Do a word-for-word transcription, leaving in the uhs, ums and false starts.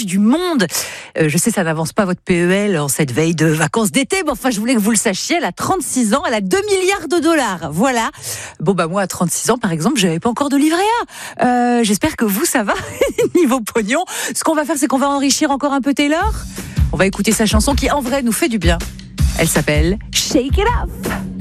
riche du monde. Euh, je sais, ça n'avance pas votre P E L en cette veille de vacances d'été, mais enfin, je voulais que vous le sachiez, elle a trente-six ans, elle a deux milliards de dollars. Voilà. Bon, bah, moi, à trente-six ans, par exemple, je n'avais pas encore de livret A. Euh, j'espère que vous, ça va, niveau pognon. Ce qu'on va faire, c'est qu'on va enrichir encore un peu Taylor. On va écouter sa chanson qui, en vrai, nous fait du bien. Elle s'appelle Shake It Off.